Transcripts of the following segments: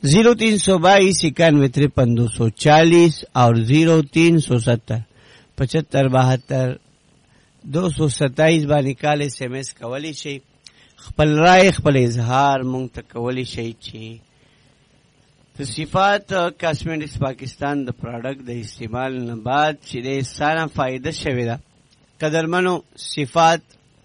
0322915340 और 0370757227 باندې کال SMS کولی شي. خپل رائے خپل اظهار مونږ ته کولی شي چې صفات کاسمیټکس پاکستان د پروډکټ د استعمال نه بعد چې د سانه فائدہ شوی دا. قدرمنو صفات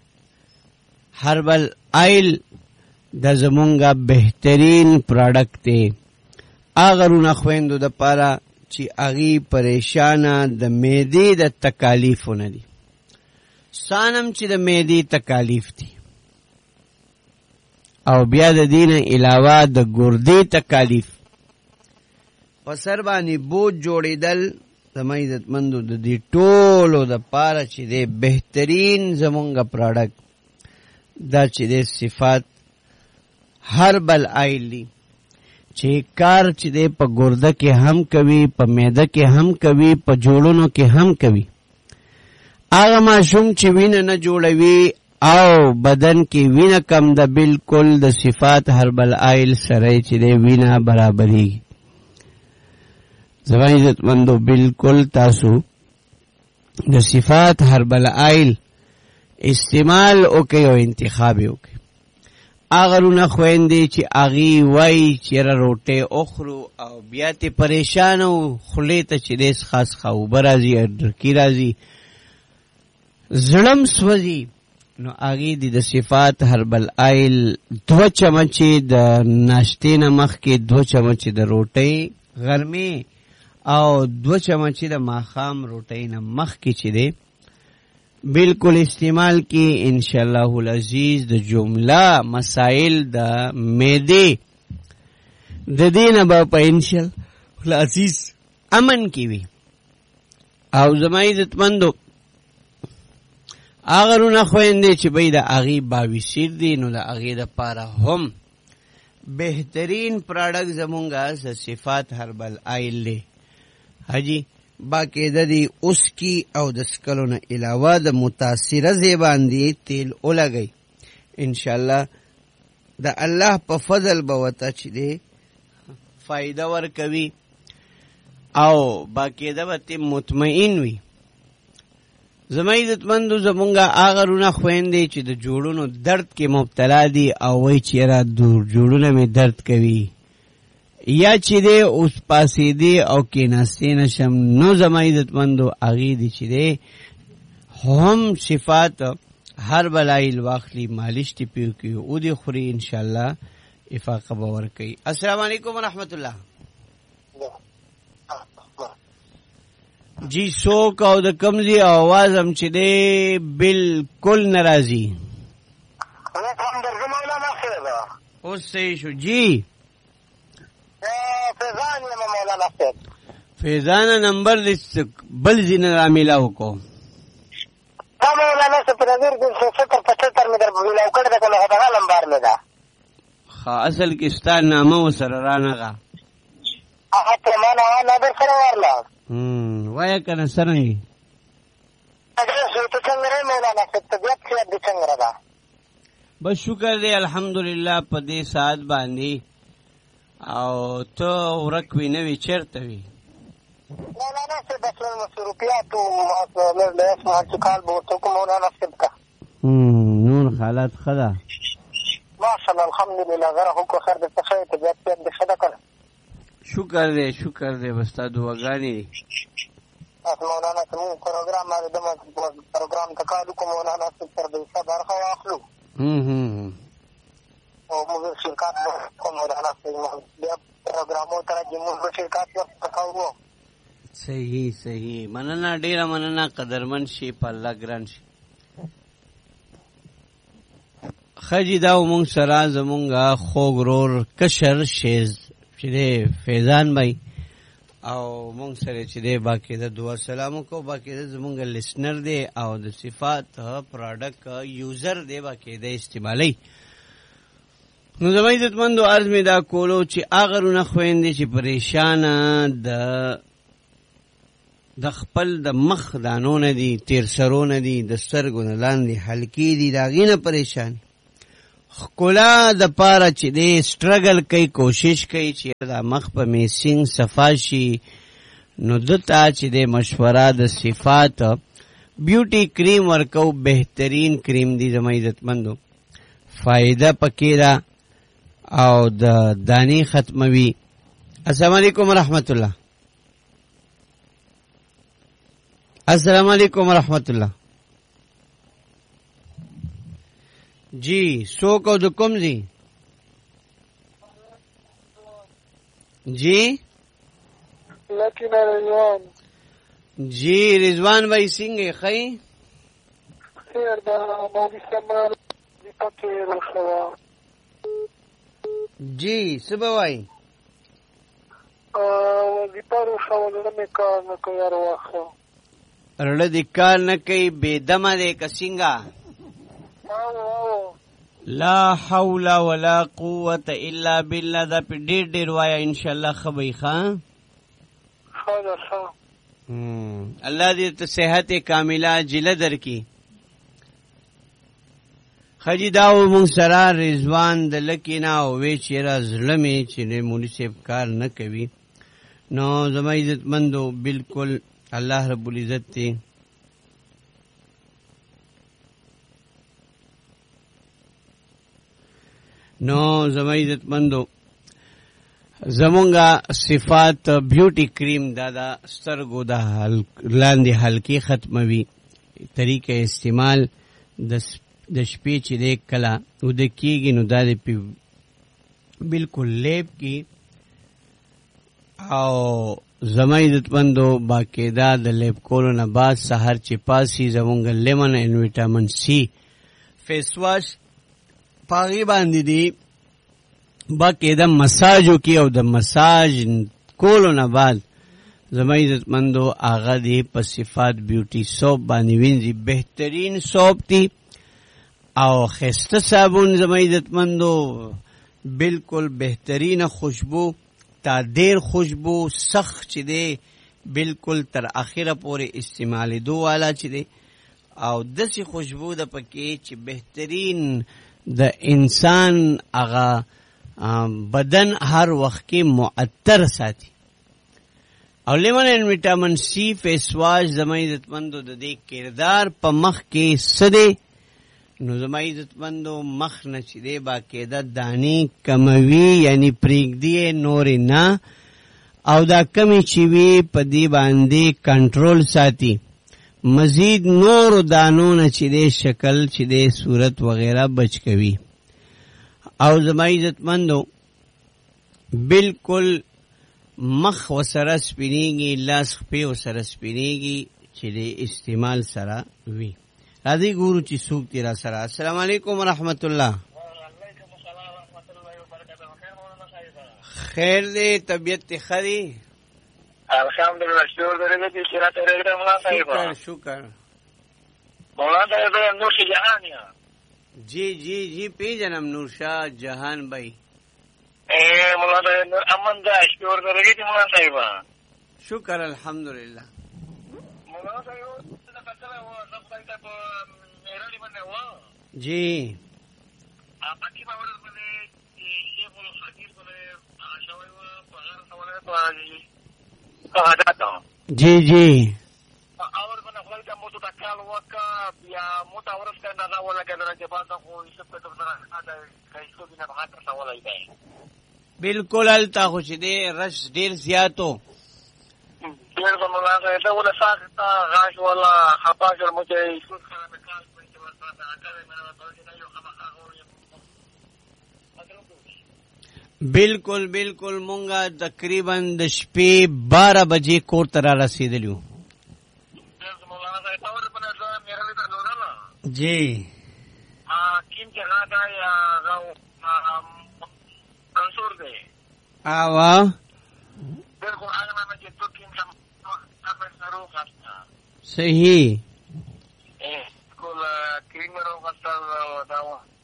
هربل آئل د زمونږه بهترین پروډکټ دی. اغرونه خويندو د پاره چې اغي پریشانه د معدې د تکالیفونه دي. سانم چې د معدې تکالیف دي او بیا د دینه علاوه د ګردې تکالیف په سر باندې بوج جوړېدل زما عزتمندو د دې ټولو د پاره چې د بهترین زمونږه پروډکټ دا چې د صفات هربل آئل دی چې کار چې د په ګرده کې هم کوي په معده کې هم کوي په جوړونو کې هم کوي. هغه ماشوم چې وینه نه جوړوي او بدن کې وینه کم ده بالکل د صفات هربل آئل سره چې د وینه برابرۍ. زما عزتمندو بالکل تاسو د صفات هربل آئل استعمال وکړئ او انتخاب وکړئ. اغرونه خويندې چې اغي وای چې روټه اخرو او بیا ته پریشان او خلې ته چې دیس خاص خبر راځي درکی راځي زړم سوځي نو اغي د صفات هربل آئل 2 چمچې د ناشتې نه مخ کې 2 چمچې د روټي غرمه او 2 چمچې د ماخام روټي نه مخ کې چې دی بالکل استعمال کی انشاءاللہ العزیز د جمله مسائل د معده د دینه با په انشاءاللہ العزیز امن کی وی. او زما عزتمندو اغرونه خويندې چې به د اغي باویسیر دي نو د اغي د پاره هم بهترین پروډکټ زمونږه صفات هربل آئل له حاجی باقاعده دی اس کی او د سکلو نه علاوه د متاثره زیباندی تیل اولګي انشاءاللہ د الله په فضل به وته چې دی فائدہ ور کوي او باقاعده به مطمئن وي. زما عزتمندو زمونږه اغرونه خويندې چې د جوړونو درد کې مبتلا دي او وای چې را دور جوړونه می درد کوي یا چې دی اوس پاسې دی او کې ناسې نشم نو زما عزتمندو اغي دي چې دی هم صفات هر بلایل واخلی مالش تی پیو کی او دی خوري انشاءاللہ افاقه باور کوي. السلام علیکم ورحمت الله. جی سوک او د کمزی आवाज هم چې دی بالکل ناراضی اوس صحیح شو. جی فیضانه نمبر بل زینه عاملاو کو مولانا سے پرزیر دن سے 70-75 میں در ملاو کر دے کله هغه لمبار میں دا خا اصل کې ستان نامه وسره رانغه هغه ته معنا نه در سره ورلا وای کنه سرنګي اگر څه څنګه رې مولانا سے طبيعت کې د څنګه را بس شکر دې الحمدلله په دې سات باندې او ته ورکوي نوی چرته وي مولانا سے بس مصروفیات او له اسمه کال بوته کوم مولانا صاحب کا نور حالات خدا ماشاءالله الحمدلله غره کو خیر د څه طبيعت کې د خدا کړ. شکر دې بس تا دعاګانې مولانا کوم پروګرام ما د پروګرام تکالو کوم مولانا سره د صبر خو اخلو او موږ شرکت کوم مولانا سره بیا پروګرامو تر جمهور شرکت وکړو. صحیح مننه ډیره مننه قدرمن شي په الله ګران شي. خجی دا مونږ سره زمونږه خوګرور کشر شیز چې فیضان بھائی او مونږ سره چې دی باقی د دعا سلام کو باقی د زمونږ لسنر دی او د صفات پروډکټ یوزر دی باقی د استعمالي. نو زما عزتمندو عرض می دا کولو چې اغرونه خويندې چې پریشان د خپل د مخ دانونه دي تیر سرونه دي د سترګو نه لاندې حلقې دي دا غینه پریشان خکلا د پاره چې دی سټرګل کوي، کوشش کوي چې دا مخ په میسینګ صفا شي، نو دتا چې دی مشوره د صفات بیوټی کریم ورکو، بهترین کریم دی زما عزتمندو، فائدہ پکې دا او د دانی ختموي. السلام علیکم ورحمت الله. السلام علیکم ورحمت الله. جی څوک او د کوم ځای؟ جی لیکن رضوان جی رضوان بھائی څنګه خی؟ خیر دا مولوی سمال دی پکې روښوا. جی سبوای وظیفه روښوا نه مې کار نه کوي هر وخت. رړه د کار نه کوي، بے دمه دی که څنګه؟ لا حول ولا قوة الا بالله. دا په ډېر ډېر وایا انشاءالله خبي ښه. الله دې ته صحت کامله جله درکړي. خجی داو مونږ سره رضوان د لکینا او وی چیرې زړه می چې مولوی صاحب کار نه کوي، نو زما عزت مندو بالکل الله رب العزت ته نو زما عزت مندو زمونگا صفات بیوٹی کریم دادا سترگو دا لاندی حلقی ختموی. طریقہ استعمال د شپې چې دی کله وده کېږي نو دا د بالکل لیب کی او زما عزتمندو باقاعده د لیب کولو نه بعد سحر چې پاسي زمونږ لیمن ان ویټامین سی فیس واش پاغي باندې دی باقاعده مساجو کی او د مساج کولو نه بعد زما عزتمندو هغه دی په صفات بیوټي سوپ باندې وینځي. بهترین سوپ دی او خسته صابون زما عزتمندو، بالکل بهترین خوشبو، تا دیر خوشبو سخت چې دی بالکل تر اخره پورې استعمال دو والا چې دی او دسی خوشبو د پکې چې بهترین د انسان هغه بدن هر وخت کې معطر ساتي. او لیمن ان ویټامین سی فیس واش زما عزتمندو د دې کردار په مخ کې سده نو زما عزتمندو مخ نه چې دی باقاعده دانی کموي، یعنی پریږدي نور نه، او دا کمی چې وی په دې باندې کنټرول ساتي. مزید نور دانو نه چې دی شکل چې دی صورت وغیرہ بچ کوي. او زما عزتمندو بالکل مخ وسره سپینیږي، لاس خپې وسره سپینیږي چې دی استعمال سره وي. راځي ګورو چې څوک دی را سره. السلام علیکم ورحمت الله. خیر دی، طبیعت تی خری؟ الحمدلله شکر درې دې چې راته راغلی مولا صاحب. شکر مولا صاحب نور شاه جهان یا جی جی جی پیژنم نور شاه جهان بھائی. مولا صاحب امن دا شکر درې دې مولا صاحب. شکر الحمدلله. مولا صاحب جی جی جی بالکل التا خوش دے رش ډیر زیاتو ډیر زموږه دا ولا ساخته غاښ ولا خپاش ورمچې څو خانه کال په چې ورته راځي مې راځي دا یو بالکل بالکل مونږه تقریبا د شپې 12 بجې کور ته را رسیدلو. جی کیم جگہ دا یا منصور دے آوا بالکل هغه ما چې تو کیم سم افسرو خاصه صحیح کول کریم رو خاصه دا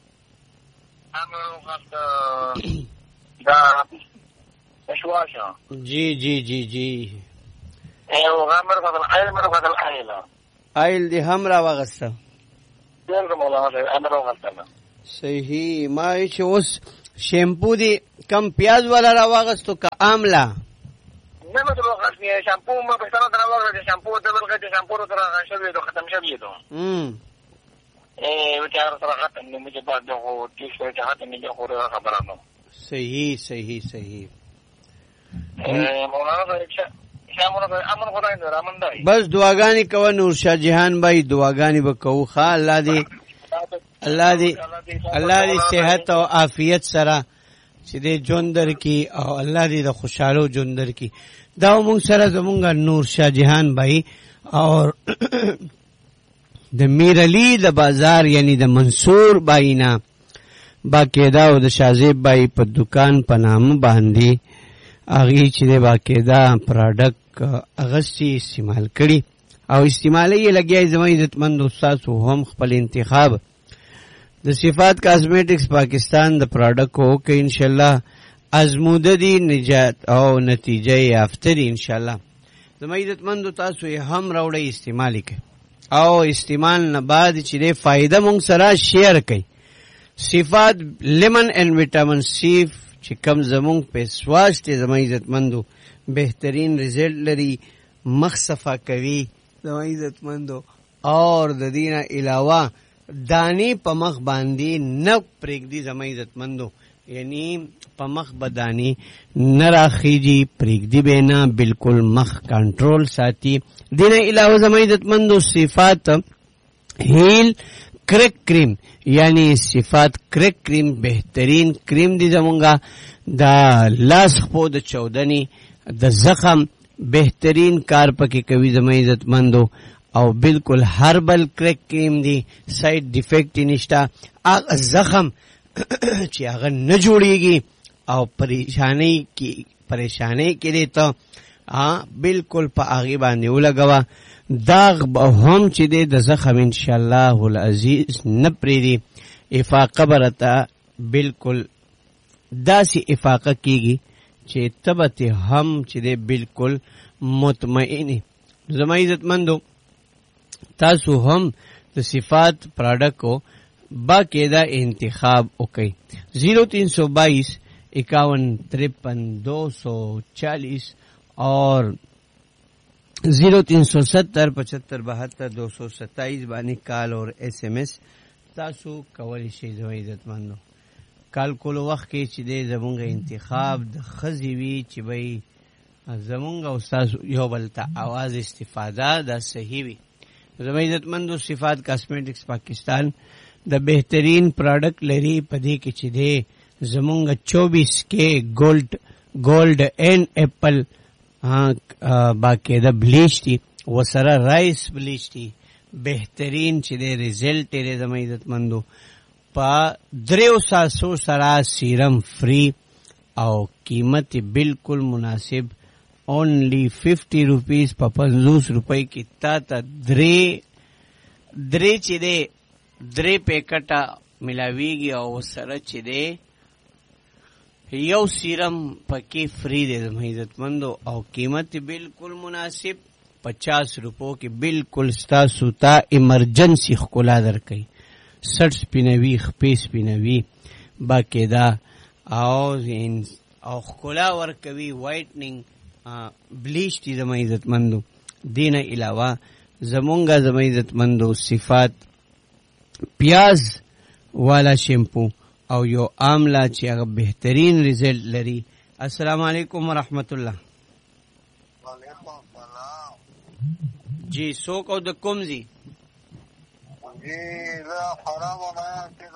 امرو خاصه دا مشواشا جی جی جی جی او غمر خاصه ایل مرو خاصه ایل ایل دی همرا وغسته بالکل مولانا امرو خاصه صحیح. ما چې اوس شیمپو دی کم پیاز والا راواغستو که آملا؟ نه مې درو غاښ شامپو ما په ستاره راوړل شامپو د بلګه شامپو سره شوی دو ختم شوی دو. وچار سره ختم نه مې په دغه تیس په ختم نه خوري خبره نو. صحیح صحیح صحیح. مولانا امن خدای دې رحمان دی. بس دعاګانې کوه نور شاه جهان بھائی، دعاګانې به کوو. ښه الله دې صحت او عافیت سره چې دې ژوند درکړي او الله دې د خوشحالو ژوند درکړي. دا موږ سره زمونږ نور شاه جهان بھائی اور د میر علی د بازار یعنی د منصور بھائی نه باقاعده او د شازیب بھائی په دکان په نامه باندې هغې چې د باقاعده پراډکټ اغستی استعمال کړي او استعمال یې لګیا. زما عزتمند استادو هم خپل انتخاب د صفات کاسمیټکس پاکستان د پراډکټ وکړي. انشاءالله ازموده دي نجات او نتیجه یافته دي انشاءالله. زما عزتمندو تاسو یې هم راوړئ استعمال یې کوئ او استعمال نه بعد چې د فایده مونږ سره شیر کوي. صفات لیمن اینڈ وټامین سی چې کم زمونږ پیس واش دی زما عزتمندو بهترین رزلټ لري، مخ صفا کوي زما عزتمندو، اور د دې نه علاوه دانی په مخ باندې نه پرېږدي زما عزتمندو، یعنی په مخ به دانی نه راخیږي، پرېږدي به نه، بالکل مخ کنټرول ساتي. دې نه علاوه زما عزتمندو صفات هیل کرک کریم یعنی صفات کرک کریم بهترین کریم دی زمونږه د لاس خپو د چودنې د زخم بهترین کار پکې کوي زما عزتمندو، او بالکل هربل کرک کریم دی، سایډ ډیفیکټ نشته. هغه زخم چې هغه نه جوړیږي او پریشانی کې دی ته بالکل په هغې باندې ولګوه. داغ به هم چې دی د زخم انشاءالله العزیز نه پرېږدي. افاقه به راته بالکل داسې افاقه کېږي چې ته به ترې هم چې دی بالکل مطمئن. زما عزتمندو تاسو هم د صفات پراډکټو باقاعده انتخاب وکړئ. 0322 5153 240 اور 0370 75 72 227 باندې کال اور ایس ایم ایس تاسو کولی شئ. زما عزتمندو کال کولو وخت کې چې دی زمونږ انتخاب د ښځې وي چې به زمونږ او ستاسو یو بل ته اواز استفاده دا صحیح وي. زما عزتمندو صفات کاسمیټکس پاکستان د بهترین پراډکټ لري په دې کې چې دی زمونږ 24 کې ګولډ اینڈ اپل باقاعده بلیچ دی و سره رائس بلیچ دی بهترین چې دی ریزلټ یې زما عزتمندو په 300 سره سیرم فری او قیمت بالکل مناسب اونلی 50 روپیز په 50 روپۍ کې تا ته درې چې دی 3 پیکټه ملاویږي او سره چې دی یو سیرم پکې فری دی زما عزتمندو او قیمت بالکل مناسب 50 روپو کې بالکل ستاسو ته ایمرجنسی ښکلا درکوي. 60 سپینوي خپې سپینوي باقاعده او ښکلا ورکوي. وایټنینګ بلیچ دی زما عزتمندو. دې نه علاوه زمونږه زما عزتمندو صفات پیاز والا شیمپو او یو آملا چې هغه بهترین ریزلټ لري. السلام علیکم ورحمت الله. وعلیکم السلام. جی څوک او د کوم ځای؟ جی زه حرام نه چې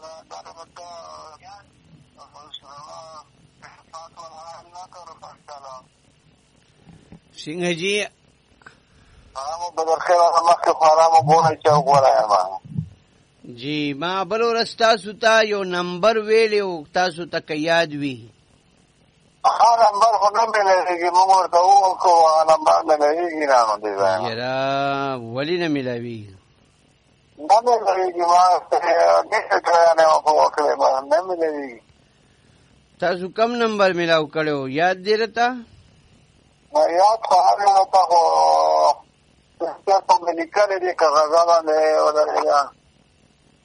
څنګه جی حرام بدر خیر مخکې حرام بونه چې وګورایم. جی ما بل ورځ تاسو ته یو نمبر ویلیو تاسو ته یاد وي؟ نمبر خو نه ملایږي، موږ ورته ووایو نمبر ملایږي نه نو دی یاره ولې نه ملاویږي؟ نه ملایږي ما ډېر ټرایانې وکړې نه ملایږي. تاسو کم نمبر ملاو کړو یاد دی راته؟ یاد خو هغې راته خو په مې لیکلې دي کاغذ باندې ولرېږه.